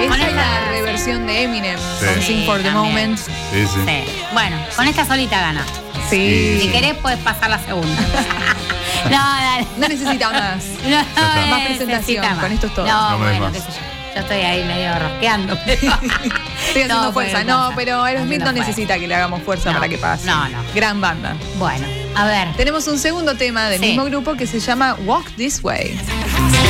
Esta es la reversión de Eminem, con Sing for the también. Moment. Sí. Sí. Bueno, con esta solita gana. Sí. Si querés, puedes pasar la segunda. No, dale. No necesita más. No, Más presentación, con esto es todo. No, No me des bueno, más. qué sé yo. Yo estoy ahí medio rosqueando. Estoy haciendo No, fuerza. puede No, pasar. pero Aerosmith no Haciendo necesita que le hagamos fuerza No, para que pase. no. Gran banda. Bueno, a ver. Tenemos un segundo tema del Sí. mismo grupo que se llama Walk This Way.